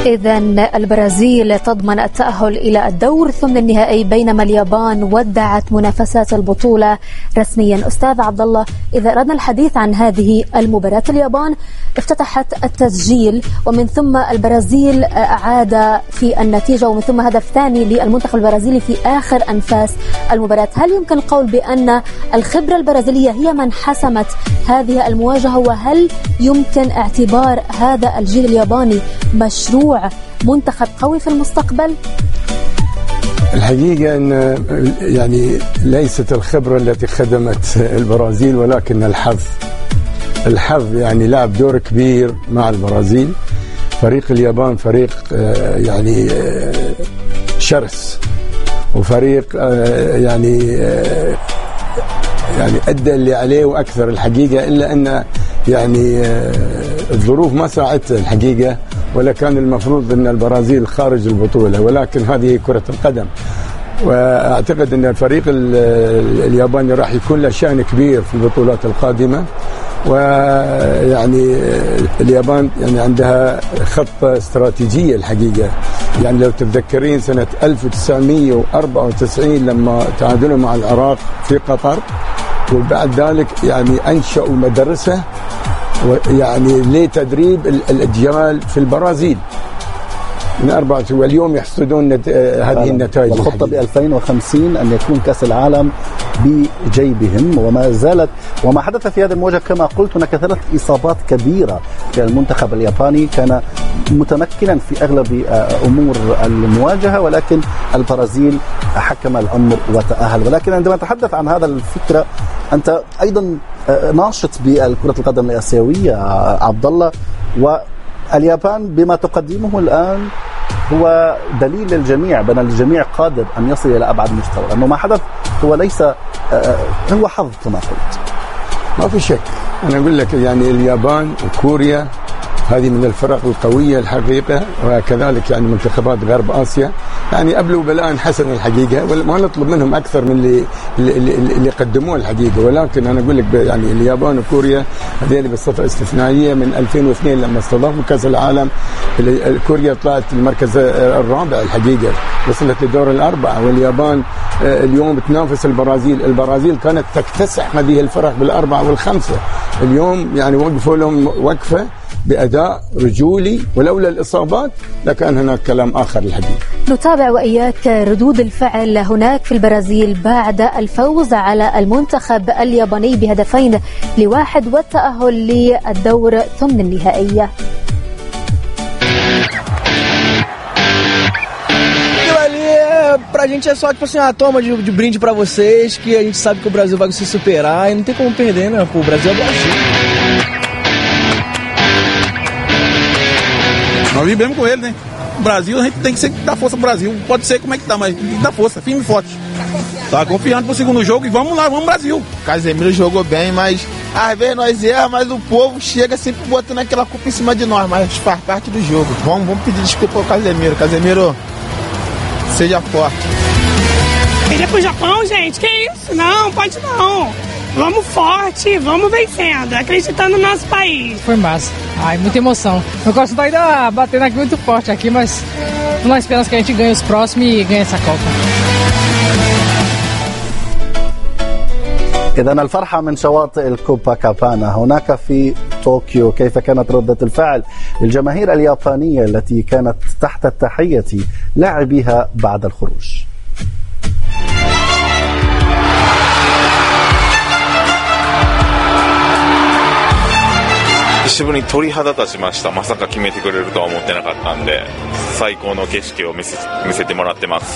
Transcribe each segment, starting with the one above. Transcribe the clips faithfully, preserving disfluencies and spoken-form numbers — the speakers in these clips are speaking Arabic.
إذن البرازيل تضمن التأهل إلى الدور ثمن النهائي بينما اليابان ودعت منافسات البطولة رسميا. أستاذ عبد الله، إذا أردنا الحديث عن هذه المباراة، اليابان افتتحت التسجيل ومن ثم البرازيل أعاد في النتيجة ومن ثم هدف ثاني للمنتخب البرازيلي في آخر أنفاس المباراة. هل يمكن القول بأن الخبرة البرازيلية هي من حسمت هذه المواجهة، وهل يمكن اعتبار هذا الجيل الياباني مشروع منتخب قوي في المستقبل؟ الحقيقة أن يعني ليست الخبرة التي خدمت البرازيل ولكن الحظ الحظ يعني لعب دور كبير مع البرازيل. فريق اليابان فريق يعني شرس وفريق يعني يعني أدى اللي عليه وأكثر الحقيقة، إلا أن يعني الظروف ما ساعدت الحقيقة، ولا كان المفروض أن البرازيل خارج البطولة، ولكن هذه كرة القدم. وأعتقد أن الفريق الياباني راح يكون له شأن كبير في البطولات القادمة. ويعني اليابان يعني عندها خطة استراتيجية الحقيقة. يعني لو تتذكرين سنة ألف وتسعمئة وأربعة وتسعين لما تعادلوا مع العراق في قطر، وبعد ذلك يعني أنشأوا مدرسة يعني لتدريب الأجيال في البرازيل من أربعة، واليوم يحصدون هذه النتائج. الخطة ب ألفين وخمسين أن يكون كأس العالم بجيبهم، وما زالت وما حدث في هذه المواجهة كما قلت هناك ثلاث إصابات كبيرة في المنتخب الياباني، كان متمكنا في أغلب أمور المواجهة، ولكن البرازيل حكم الأمر وتأهل. ولكن عندما نتحدث عن هذا الفكرة، أنت أيضا ناشط بالكرة القدم الآسيوية عبد الله، واليابان بما تقدمه الآن هو دليل للجميع بأن الجميع قادر أن يصل إلى أبعد مستوى، لأنه ما حدث هو ليس هو حظ كما قلت. ما في شك، أنا أقول لك يعني اليابان وكوريا هذه من الفرق القوية الحقيقة، وكذلك يعني منتخبات غرب آسيا يعني أبلوا بلاء حسن الحقيقة، وما نطلب منهم أكثر من اللي اللي, اللي قدموه الحقيقة. ولكن أنا أقول لك يعني اليابان وكوريا هذين بصفة استثنائية من ألفين واثنين لما استضافوا كأس العالم. كوريا طلعت المركز الرابع الحقيقة، وصلت لدور الأربعة، واليابان اليوم تنافس البرازيل. البرازيل كانت تكتسح هذه الفرق بالأربعة والخمسة، اليوم يعني وقفوا لهم وقفة بأداء رجولي، ولولا الإصابات لكان هناك كلام آخر الحقيقة. نتابع وإياك ردود الفعل هناك في البرازيل بعد الفوز على المنتخب الياباني بهدفين لواحد والتأهل للدور ثمن النهائية. Pra gente é só tipo assim, uma toma de, de brinde pra vocês, que a gente sabe que o Brasil vai se superar e não tem como perder, né? Pô, o Brasil é Brasil. Nós vivemos com ele, né? O Brasil, a gente tem que ser, dar força pro Brasil. Pode ser como é que tá, mas dá força, firme e forte. Tá confiando pro segundo jogo e vamos lá, vamos Brasil. Casemiro jogou bem, mas às vezes nós erramos, mas o povo chega sempre botando aquela culpa em cima de nós, mas faz parte do jogo. Vamos, vamos pedir desculpa ao Casemiro. Casemiro, seja forte. Ele é pro Japão, gente? Que isso? Não, pode não. Vamos forte, vamos vencendo, acreditando no nosso país. Foi massa. Ai, muita emoção. Eu gosto de ainda batendo aqui muito forte aqui, mas nós esperamos que a gente ganhe os próximos e ganhe essa Copa. إذن الفرحة من شواطئ الكوبا كابانا. هناك في طوكيو كيف كانت ردة الفعل للجماهير اليابانية التي كانت تحت التحية لاعبيها بعد الخروج؟ 久しぶりに鳥肌立ちました。まさか決めてくれるとは思ってなかったんで、最高の景色を見せ、見せてもらってます。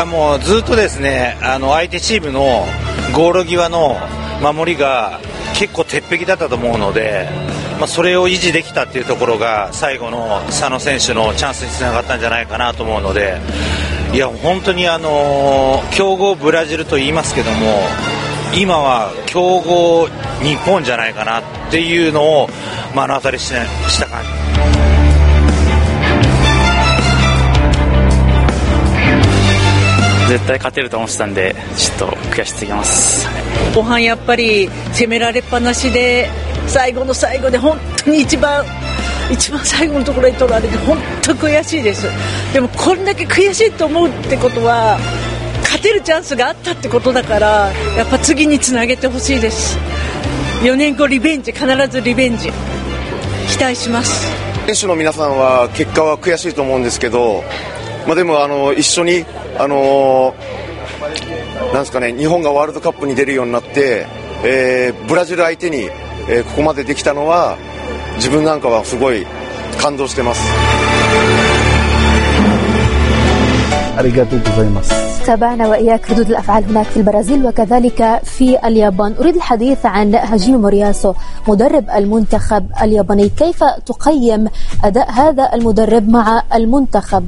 もうずっとですね、あの相手チームのゴール際の守りが結構鉄壁だったと思うので、まあ、それを維持できたっていうところが最後の佐野選手のチャンスにつながったんじゃないかなと思うので、いや本当にあの強豪ブラジルと言いますけども、今は強豪日本じゃないかなっていうのを目の当たりした感じ。 絶対勝てると思ってたんで、ちょっと悔しすぎます。 後半やっぱり攻められっぱなしで、最後の最後で本当に一番一番最後のところに取られて本当悔しいです。でもこれだけ悔しいと思うってことは勝てるチャンスがあったってことだから、やっぱ次につなげてほしいです。よねんごリベンジ、必ずリベンジ期待します。 選手の皆さんは結果は悔しいと思うんですけど、まあ、でもあの一緒にあのなんですかね、日本がワールドカップに出るようになって、えー、ブラジル相手に、えー、ここまでできたのは自分なんかはすごい感動してます。 تابعنا وإياك ردود الأفعال هناك في البرازيل وكذلك في اليابان. أريد الحديث عن هاجيمي مورياسو مدرب المنتخب الياباني، كيف تقيم أداء هذا المدرب مع المنتخب؟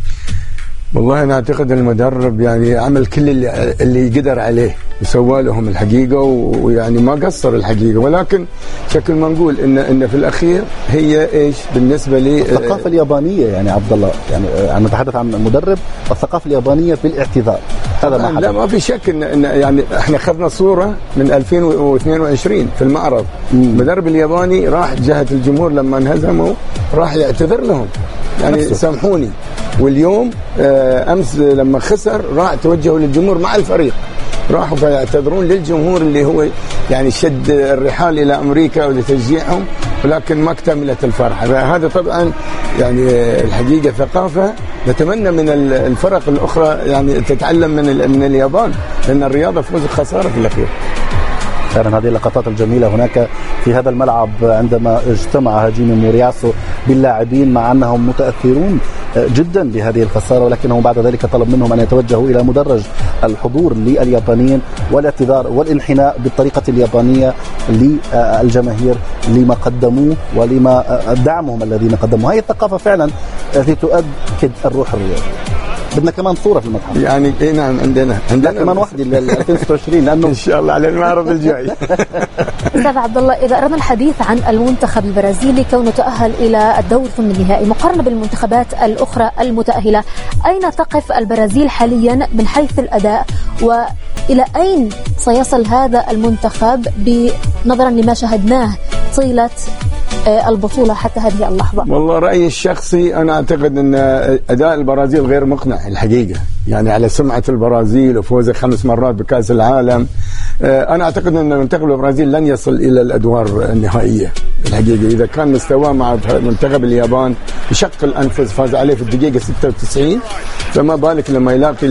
والله أنا أعتقد المدرب يعني عمل كل اللي, اللي يقدر عليه وسوى لهم الحقيقة، ويعني ما قصر الحقيقة، ولكن شكل ما نقول إن إن في الأخير هي إيش بالنسبة لي الثقافة اليابانية يعني عبد الله، يعني أنا نتحدث عن المدرب والثقافة اليابانية في الاعتذار. هذا ما حدث. لا ما في شك إن, إن يعني إحنا أخذنا صورة من ألفين واثنين وعشرين في المعرض، المدرب الياباني راح جهة الجمهور لما انهزموا راح يعتذر لهم، يعني سامحوني. واليوم أمس لما خسر راح توجهوا للجمهور مع الفريق، راحوا فيعتذرون للجمهور اللي هو يعني شد الرحال إلى أمريكا ولتشجيعهم، ولكن ما اكتملت الفرحة. هذا طبعا يعني الحقيقة ثقافة نتمنى من الفرق الأخرى يعني تتعلم من من اليابان، لأن الرياضة فوز وخسارة في الأخير. فعلا هذه اللقطات الجميلة هناك في هذا الملعب عندما اجتمع هاجيمي مورياسو باللاعبين مع أنهم متأثرون جدا بهذه الخسارة، ولكنه بعد ذلك طلب منهم أن يتوجهوا إلى مدرج الحضور لليابانيين والاعتذار والانحناء بالطريقة اليابانية للجماهير لما قدموه ولما دعمهم الذين قدموه. هذه الثقافة فعلا التي تؤكد الروح الرياضية. بدنا كمان صورة في المتحف يعني إيه نعم عندنا عندنا كمان واحدة ل ألفين وستة وعشرين لأنه إن شاء الله على المعرض الجاي. أستاذ عبد الله، إذا أردنا الحديث عن المنتخب البرازيلي كونه تأهل إلى الدور ثم النهائي مقارنة بالمنتخبات الأخرى المتأهلة، أين تقف البرازيل حاليا من حيث الأداء، وإلى أين سيصل هذا المنتخب بنظرا لما شاهدناه طيلة البطولة حتى هذه اللحظة؟ والله رأيي الشخصي أنا أعتقد أن أداء البرازيل غير مقنع الحقيقة، يعني على سمعة البرازيل وفوزه خمس مرات بكأس العالم، أنا أعتقد أن منتخب البرازيل لن يصل إلى الأدوار النهائية الحقيقة. إذا كان مستواه مع منتخب اليابان بشق الأنفس فاز عليه في الدقيقة ستة وتسعين، فما بالك لما يلاقي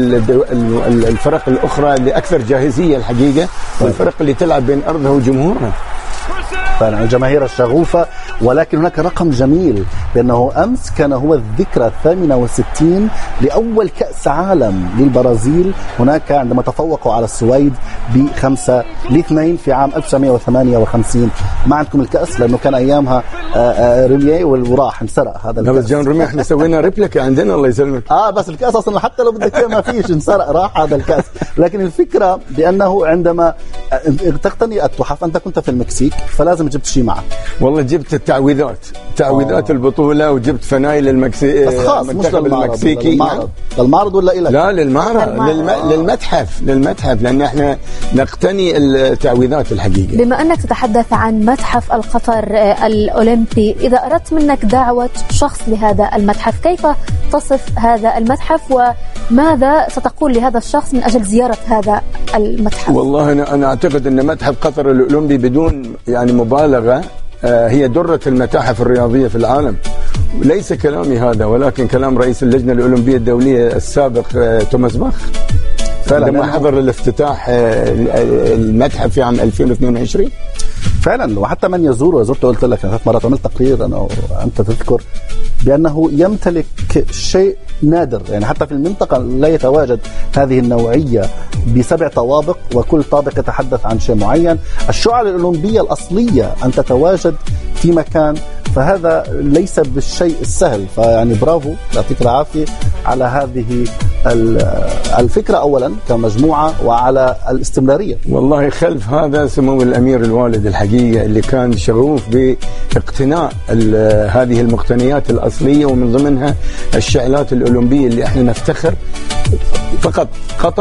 الفرق الأخرى اللي أكثر جاهزية الحقيقة، والفرق اللي تلعب بين أرضها وجمهورها. فعلا الجماهير الشغوفة. ولكن هناك رقم جميل بأنه أمس كان هو الذكرى الثامنة والستين لأول كأس عالم للبرازيل هناك عندما تفوقوا على السويد بخمسة لاثنين في عام ألف وتسعمائة وثمانية وخمسين. ما عندكم الكأس لأنه كان أيامها ريميه وراح انسرق هذا الكأس. بس جون ريميه احنا سوينا ريبليكا عندنا الله يسلمك. اه بس الكأس أصلا حتى لو بدك ما فيش انسرق راح هذا الكأس. لكن الفكرة بأنه عندما تقتني التحف، أنت كنت في المكسيك فلازم جبت شيء معك. والله جبت التعويذات تعويذات آه. البطولة، وجبت فنايل المكسي بس خاص مش المكسيكي. للمعرض للمعرض ولا إلك؟ لا للمعرض, للم... آه. للمتحف للمتحف لأن احنا نقتني التعويذات الحقيقة. بما أنك تتحدث عن متحف القطر الأولمبي، إذا أردت منك دعوة شخص لهذا المتحف كيف تصف هذا المتحف، وماذا ستقول لهذا الشخص من أجل زيارة هذا المتحف؟ والله أنا أنا أعتقد أن متحف قطر الأولمبي بدون يعني مبالغة هي درة المتاحف الرياضية في العالم. ليس كلامي هذا ولكن كلام رئيس اللجنة الأولمبية الدولية السابق توماس باخ عندما حضر الافتتاح المتحف في عام ألفين واثنين وعشرين. فعلا، وحتى من يزور وزرت قلت لك ثلاث مرات عملت تقرير أنا وأنت تذكر بأنه يمتلك شيء نادر، يعني حتى في المنطقة لا يتواجد هذه النوعية بسبع طوابق وكل طابق يتحدث عن شيء معين. الشعل الأولمبية الأصلية أن تتواجد في مكان، فهذا ليس بالشيء السهل. فيعني برافو، يعطيك العافية على هذه الفكرة أولا كمجموعة وعلى الاستمرارية. والله خلف هذا سمو الأمير الوالد الحقيقة اللي كان شغوف باقتناء هذه المقتنيات الأصلية، ومن ضمنها الشعلات الأولمبية اللي احنا نفتخر. فقط قطر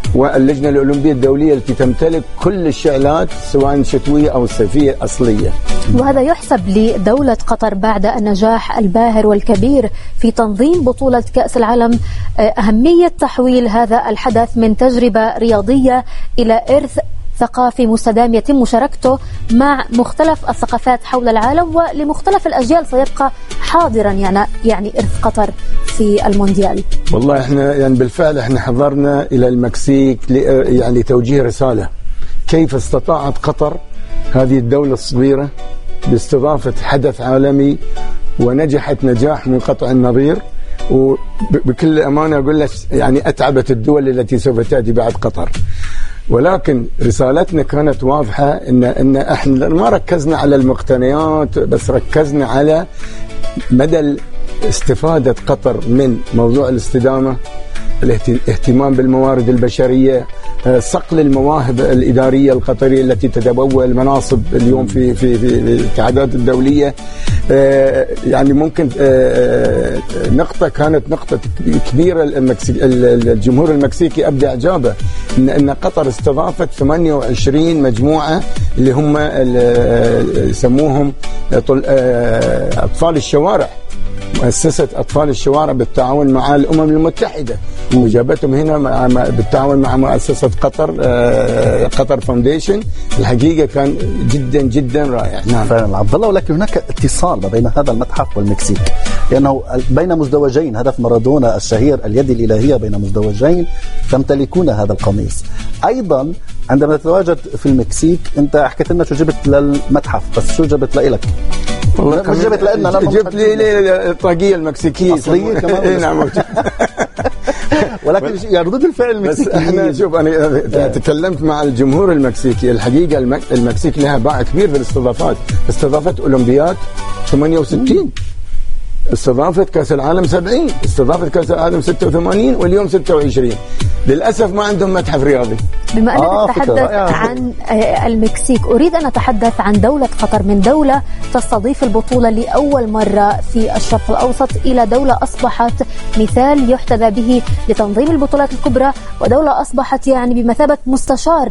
واللجنة الأولمبية الدولية التي تمتلك كل الشعلات سواء شتوية أو صيفية أصلية. وهذا يحسب لدولة قطر بعد النجاح الباهر والكبير في تنظيم بطولة كأس العالم أهمية تحويل هذا الحدث من تجربة رياضية إلى إرث ثقافي مستدام يتم مشاركته مع مختلف الثقافات حول العالم، ولمختلف الأجيال سيبقى حاضرا يعني يعني إرث قطر في المونديال. والله احنا يعني بالفعل احنا حضرنا إلى المكسيك يعني توجيه رسالة كيف استطاعت قطر هذه الدولة الصغيرة باستضافة حدث عالمي ونجحت نجاح منقطع النظير، وبكل أمانة أقول لك يعني أتعبت الدول التي سوف تأتي بعد قطر. ولكن رسالتنا كانت واضحة إن إن إحنا ما ركزنا على المقتنيات بس ركزنا على مدى استفادة قطر من موضوع الاستدامة، الاهتمام بالموارد البشرية، صقل المواهب الإدارية القطرية التي تتبول مناصب اليوم في في في الاتحادات الدولية. يعني ممكن نقطة كانت نقطة كبيرة الجمهور المكسيكي أبدى إعجابه إن إن قطر استضافت ثمانية وعشرين مجموعة اللي هم يسموهم أطفال الشوارع، مؤسسة أطفال الشوارع بالتعاون مع الأمم المتحدة، وجابتهم هنا بالتعاون مع مؤسسة قطر قطر فاونديشن. الحقيقة كان جدا جدا رائع. نعم فعلا عبد الله، ولكن هناك اتصال ما بين هذا المتحف والمكسيك، لأنه بين مزدوجين، هدف مارادونا الشهير اليد الإلهية بين مزدوجين تمتلكون هذا القميص. أيضا عندما تتواجد في المكسيك، أنت حكيت لنا شو جبت للمتحف، بس شو جبت لإلك؟ والله مش جبت لنا، جبت لي الطاقية المكسيكية أصلية كمان. نعم ولكن يعني ردود الفعل المكسيكية. بس احنا شوف انا تكلمت مع الجمهور المكسيكي، الحقيقة المكسيك لها باع كبير في الاستضافات، استضافت أولمبياد ثمانية وستين، استضافت كأس العالم سبعين، استضافت كأس العالم ستة وثمانين، واليوم ستة وعشرين. للأسف ما عندهم متحف رياضي. بما أنك آه تتحدث عن المكسيك، أريد أن أتحدث عن دولة قطر، من دولة تستضيف البطولة لأول مرة في الشرق الأوسط إلى دولة أصبحت مثال يحتذى به لتنظيم البطولات الكبرى، ودولة أصبحت يعني بمثابة مستشار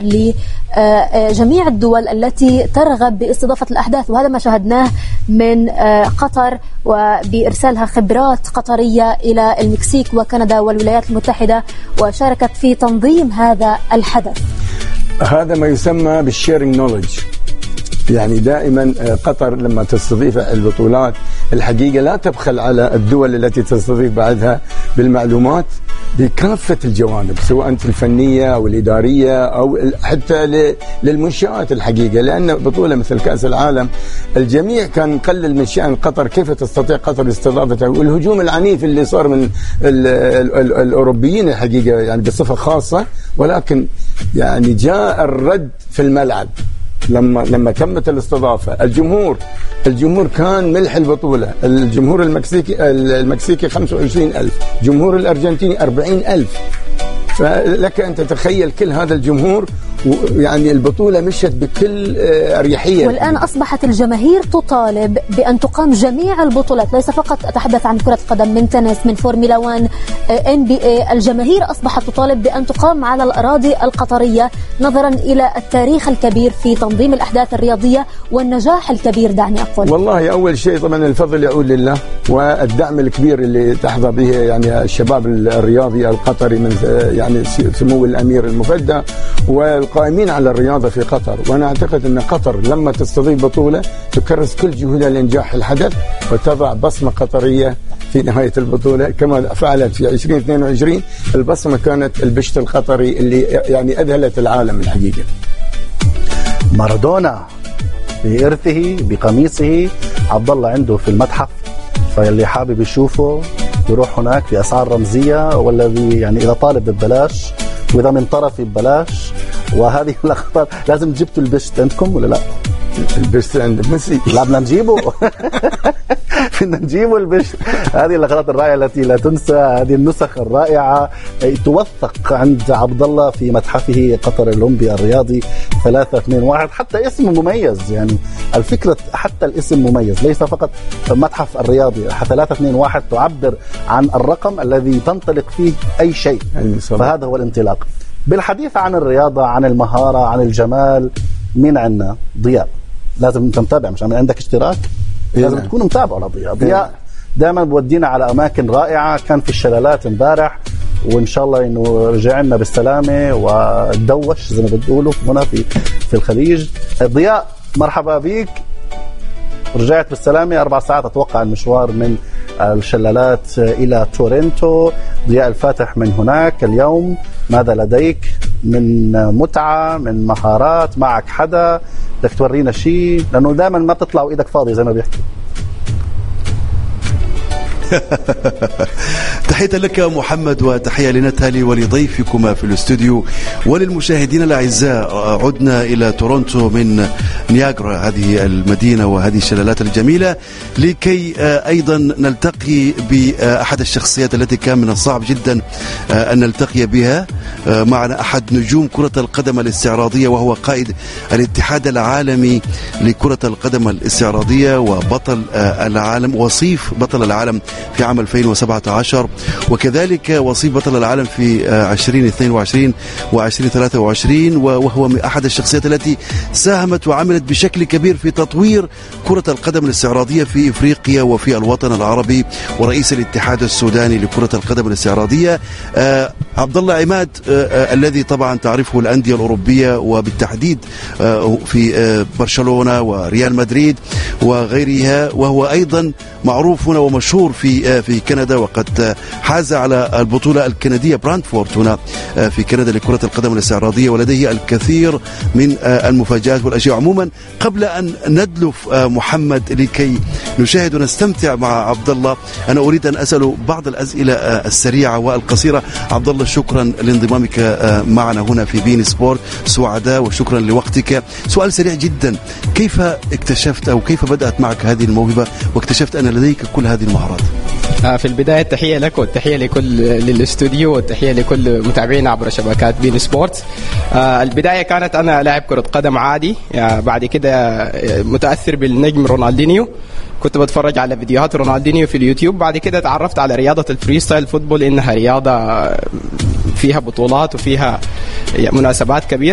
لجميع الدول التي ترغب باستضافة الأحداث. وهذا ما شاهدناه من قطر وبإرسالها خبرات قطرية إلى المكسيك وكندا والولايات المتحدة، وشاركت في تنظيم هذا الحدث. هذا ما يسمى بالشيرنج نوليدج. يعني دائما قطر لما تستضيف البطولات الحقيقة لا تبخل على الدول التي تستضيف بعدها بالمعلومات بكافة الجوانب، سواء في الفنية أو الإدارية أو حتى للمنشآت الحقيقة. لأن بطولة مثل كأس العالم الجميع كان مقلل من شأن قطر، كيف تستطيع قطر استضافتها، والهجوم العنيف اللي صار من الأوروبيين الحقيقة يعني بصفة خاصة. ولكن يعني جاء الرد في الملعب لما لما تمت الاستضافة. الجمهور الجمهور كان ملح البطولة. الجمهور المكسيكي المكسيكي خمسة وعشرين ألف، جمهور الأرجنتيني أربعين ألف. فلك أن تتخيل كل هذا الجمهور، يعني البطولة مشت بكل أريحية. والآن أصبحت الجماهير تطالب بأن تقام جميع البطولات، ليس فقط أتحدث عن كرة القدم، من تنس، من فورمولا واحد، إن بي إيه. الجماهير أصبحت تطالب بأن تقام على الأراضي القطرية نظرا إلى التاريخ الكبير في تنظيم الأحداث الرياضية والنجاح الكبير. دعني أقول والله أول شيء طبعا الفضل يعود لله، والدعم الكبير اللي تحظى به يعني الشباب الرياضي القطري من يعني سمو الأمير المفدى والقائمين على الرياضة في قطر. وأنا أعتقد أن قطر لما تستضيف بطولة تكرس كل جهودها لإنجاح الحدث وتضع بصمة قطرية في نهاية البطولة كما فعلت في عشرين اثنين وعشرين. البصمة كانت البشت القطري اللي يعني أذهلت العالم الحقيقة. مارادونا بإرثه بقميصه عبد الله عنده في المتحف، فاللي حابب يشوفه يروح هناك بأسعار رمزية، والذي يعني إذا طالب ببلاش وإذا من طرفي ببلاش. وهذه اللقطات لازم جبتوا البشت عندكم ولا لا؟ البشت عند ميسي. لا بدنا نجيبه بدنا نجيبه البشت. هذه اللقطات الرائعة التي لا تنسى، هذه النسخ الرائعة توثق عند عبد الله في متحفه قطر الأولمبي الرياضي ثلاثة اثنين واحد. حتى اسم مميز، يعني الفكرة حتى الاسم مميز، ليس فقط متحف الرياضي. ثلاثة اثنين واحد تعبر عن الرقم الذي تنطلق فيه أي شيء، فهذا هو الانطلاق. بالحديث عن الرياضة، عن المهارة، عن الجمال، مين عنا؟ ضياء. لازم انت متابع، مش عندك اشتراك لازم إيه. تكون متابع لضياء. ضياء دائما بودينا على اماكن رائعة. كان في الشلالات امبارح، وان شاء الله انه رجع لنا بالسلامة ودوش زي ما بتقولوا هنا في في الخليج. ضياء مرحبا بيك، رجعت بالسلامة. أربع ساعات أتوقع المشوار من الشلالات إلى تورنتو. ضياء الفاتح من هناك اليوم، ماذا لديك من متعة، من مهارات؟ معك حدا بدك تورينا شيء؟ لأنه دائما ما بتطلع وإيدك فاضية زي ما بيحكي. تحية لك محمد، وتحية لنتالي ولضيفكما في الاستوديو وللمشاهدين الأعزاء. عدنا إلى تورونتو من نياجرا، هذه المدينة وهذه الشلالات الجميلة، لكي أيضا نلتقي بأحد الشخصيات التي كان من الصعب جدا أن نلتقي بها. معنا أحد نجوم كرة القدم الاستعراضية، وهو قائد الاتحاد العالمي لكرة القدم الاستعراضية وبطل العالم، وصيف بطل العالم في عام ألفين وسبعة عشر، وكذلك وصيف بطل العالم في عشرين اثنين وعشرين وعشرين ثلاثة وعشرين، وهو من أحد الشخصيات التي ساهمت وعملت بشكل كبير في تطوير كرة القدم الاستعراضية في إفريقيا وفي الوطن العربي، ورئيس الاتحاد السوداني لكرة القدم الاستعراضية. آه عبد الله عماد، آه آه الذي طبعا تعرفه الأندية الأوروبية، وبالتحديد آه في آه برشلونة وريال مدريد وغيرها، وهو أيضا معروف هنا ومشهور في في كندا، وقد حاز على البطولة الكندية برانتفورد هنا في كندا لكرة القدم الاستعراضية، ولديه الكثير من المفاجآت والأشياء. عموما قبل أن ندلف محمد لكي نشاهد ونستمتع مع عبد الله، أنا أريد أن أسأل بعض الأسئلة السريعة والقصيرة. عبد الله، شكرا لانضمامك معنا هنا في بين سبورت، سعداء وشكرا لوقتك. سؤال سريع جدا، كيف اكتشفت أو كيف بدأت معك هذه الموهبة واكتشفت أن لديك كل هذه المهارات؟ في البداية التحية لك والتحية لكل للاستوديو والتحية لكل متابعينا عبر شبكات بين سبورت. البداية كانت أنا لاعب كرة قدم عادي، بعد كده متأثر بالنجم رونالدينيو، كنت بتفرج على فيديوهات رونالدينيو في اليوتيوب. بعد كده تعرفت على رياضة الفريستايل فوتبول، إنها رياضة فيها بطولات وفيها مناسبات كبيرة.